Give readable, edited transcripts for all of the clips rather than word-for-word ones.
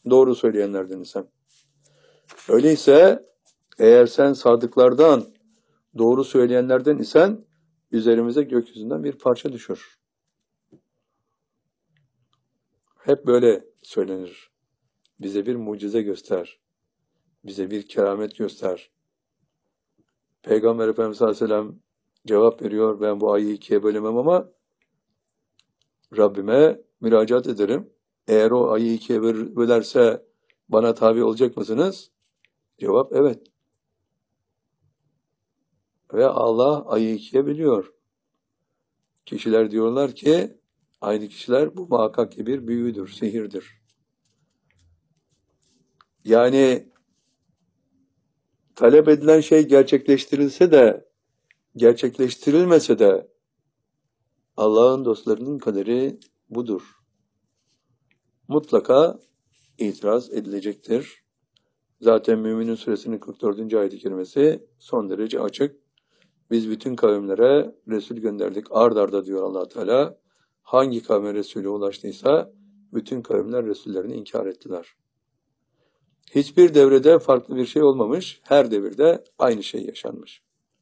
doğru söyleyenlerden isen. Öyleyse eğer sen sadıklardan, doğru söyleyenlerden isen üzerimize gökyüzünden bir parça düşür. Hep böyle söylenir. Bize bir mucize göster. Bize bir keramet göster. Peygamber Efendimiz sallallahu aleyhi ve sellem cevap veriyor. Ben bu ayı ikiye bölemem ama Rabbime müracaat ederim. Eğer o ayı ikiye bölerse bana tabi olacak mısınız? Cevap evet. Ve Allah ayı ikiye bölüyor. Kişiler diyorlar ki aynı kişiler bu muhakkak ki bir büyüdür, sihirdir. Yani talep edilen şey gerçekleştirilse de gerçekleştirilmese de Allah'ın dostlarının kaderi budur. Mutlaka itiraz edilecektir. Zaten Müminun Suresinin 44. ayet-i kerimesi son derece açık. Biz bütün kavimlere Resul gönderdik. Ard arda diyor Allah Teala. Hangi kavme Resulü ulaştıysa bütün kavimler Resullerini inkar ettiler. Hiçbir devrede farklı bir şey olmamış. Her devirde aynı şey yaşanmış.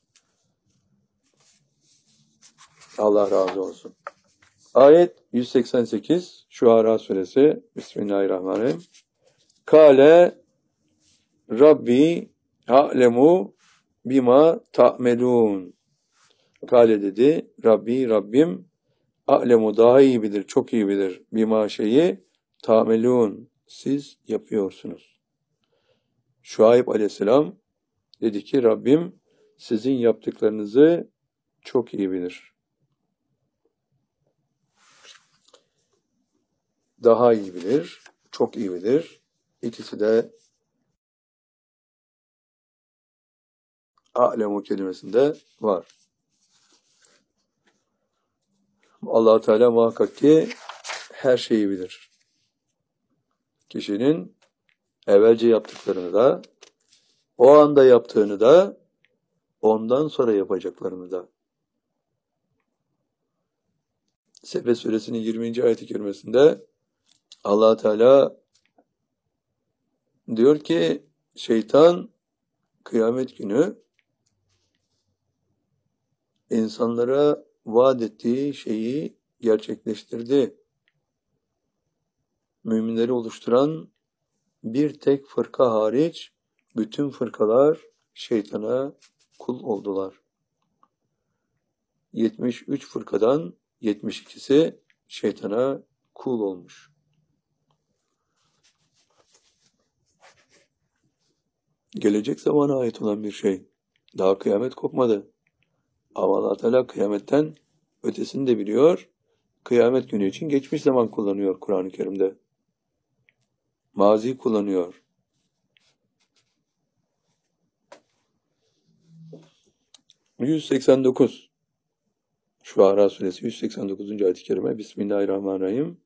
Allah razı olsun. Ayet 188 Şuara Suresi. Bismillahirrahmanirrahim. Kale Rabbi a'lemu bima ta'melun. Kale dedi. Rabbim a'lemu daha iyi bilir, çok iyi bilir. Bima şeyi ta'melun. Siz yapıyorsunuz. Şuayb aleyhisselam dedi ki Rabbim sizin yaptıklarınızı çok iyi bilir. Daha iyi bilir, çok iyi bilir. İkisi de a'lemu kelimesinde var. Allah Teala muhakkak ki her şeyi bilir. Kişinin evvelce yaptıklarını da, o anda yaptığını da, ondan sonra yapacaklarını da. Sebe Suresinin 20. ayet-i kerimesinde Allah Teala diyor ki şeytan kıyamet günü insanlara vaat ettiği şeyi gerçekleştirdi. Müminleri oluşturan bir tek fırka hariç bütün fırkalar şeytana kul oldular. 73 fırkadan 72'si şeytana kul olmuş. Gelecek zamana ait olan bir şey. Daha kıyamet kopmadı. Ama Allah Teala kıyametten ötesini de biliyor. Kıyamet günü için geçmiş zaman kullanıyor Kur'an-ı Kerim'de. Mazi kullanıyor. ...189... Şuara Suresi 189. ayet-i kerime. Bismillahirrahmanirrahim.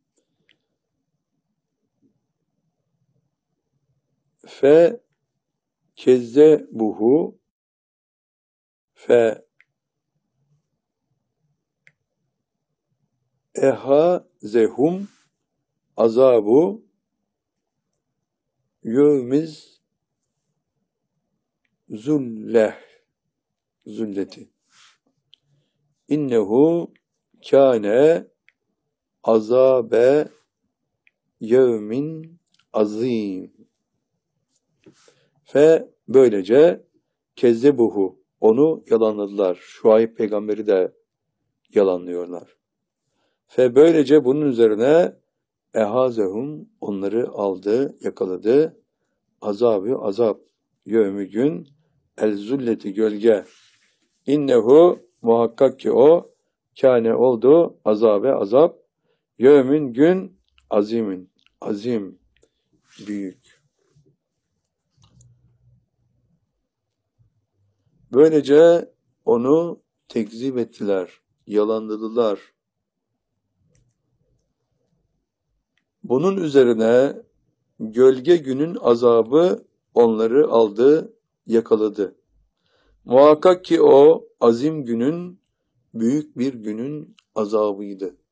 Fe kezzebuhu fe ehazehum azabu yevmiz zulleti innehu kâne azabe yevmin azim. Fe böylece kezzebuhu onu yalanladılar. Şuayb peygamberi de yalanlıyorlar. Fe böylece bunun üzerine ehazehum onları aldı, yakaladı. Azap yevmi gün el zulleti gölge. İnnehu muhakkak ki o kâne oldu azabe azap yevmin gün azimin azim büyük. Böylece onu tekzip ettiler, yalanladılar. Bunun üzerine gölge günün azabı onları aldı, yakaladı. Muhakkak ki o azim günün, büyük bir günün azabıydı.